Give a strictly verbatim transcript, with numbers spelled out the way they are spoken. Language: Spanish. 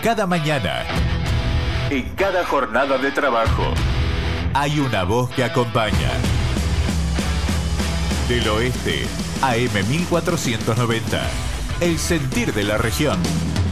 cada mañana, en cada jornada de trabajo, hay una voz que acompaña. Del Oeste, A M mil cuatrocientos noventa. El sentir de la región.